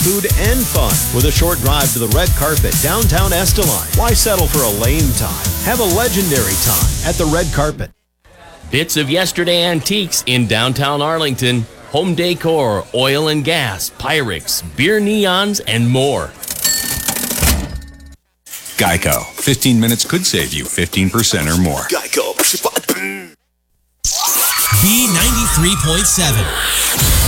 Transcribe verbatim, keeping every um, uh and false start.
food, and fun with a short drive to the red carpet downtown Esteline. Why settle for a lame time? Have a legendary time at the red carpet. Bits of yesterday antiques in downtown Arlington. Home decor, oil and gas, Pyrex, beer neons, and more. Geico. fifteen minutes could save you fifteen percent or more. Geico. B ninety-three point seven.